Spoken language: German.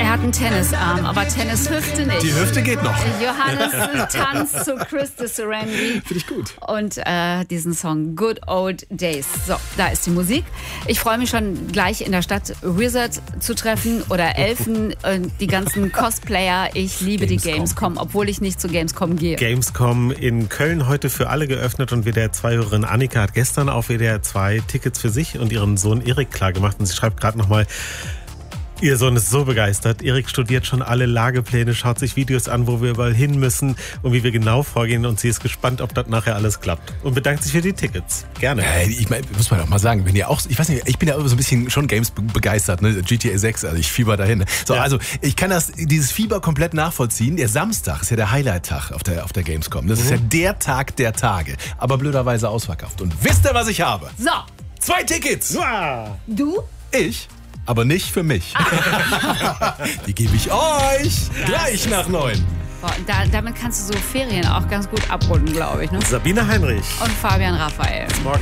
Er hat einen Tennisarm, aber Tennishüfte nicht. Die Hüfte geht noch. Johannes tanzt zu Chris de Serenity. Finde ich gut. Und diesen Song Good Old Days. So, da ist die Musik. Ich freue mich schon gleich in der Stadt Wizard zu treffen oder Elfen, die ganzen Cosplayer. Ich liebe die Gamescom, obwohl ich nicht zu Gamescom gehe. Gamescom in Köln heute für alle geöffnet und WDR 2-Hörerin Annika hat gestern auf WDR 2 Tickets für sich und ihren Sohn Erik klargemacht und sie schreibt gerade nochmal, ihr Sohn ist so begeistert. Erik studiert schon alle Lagepläne, schaut sich Videos an, wo wir überall hin müssen und wie wir genau vorgehen. Und sie ist gespannt, ob das nachher alles klappt. Und bedankt sich für die Tickets. Gerne. Ich meine, muss man auch mal sagen, wenn ihr auch, ich weiß nicht, ich bin ja so ein bisschen schon Games begeistert, ne? GTA 6, also ich fieber dahin. So, ja. Also ich kann dieses Fieber komplett nachvollziehen. Der Samstag ist ja der Highlight-Tag auf der Gamescom. Das ist ja der Tag der Tage. Aber blöderweise ausverkauft. Und wisst ihr, was ich habe? So. 2 Tickets. Wow. Du? Ich? Aber nicht für mich. Die gebe ich euch gleich nach 9. Boah, und damit kannst du so Ferien auch ganz gut abrunden, glaube ich. Ne? Sabine Heinrich. Und Fabian Raphael.